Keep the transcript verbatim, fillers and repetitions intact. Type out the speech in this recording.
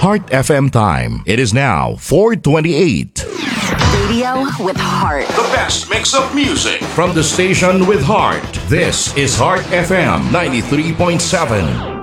Heart F M time. It is now four twenty-eight. Radio with heart. The best mix of music from the station with heart. This is Heart F M ninety-three point seven.